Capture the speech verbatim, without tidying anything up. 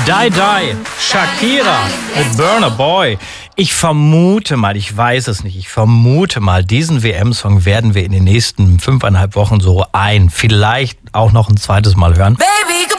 Die Die, Shakira mit Burna Boy. Ich vermute mal, ich weiß es nicht, ich vermute mal, diesen W M-Song werden wir in den nächsten fünfeinhalb Wochen so ein, vielleicht auch noch ein zweites Mal hören. Baby,